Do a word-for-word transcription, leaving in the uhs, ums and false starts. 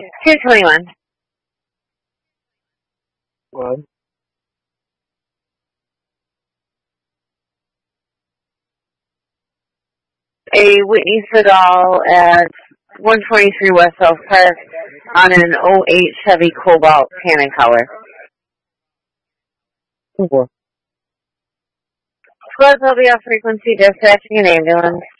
two twenty-one. What? A Whitney Sedal at one twenty-three West South Park on an oh eight Chevy Cobalt Tannin color. Four. Philadelphia frequency dispatching an ambulance.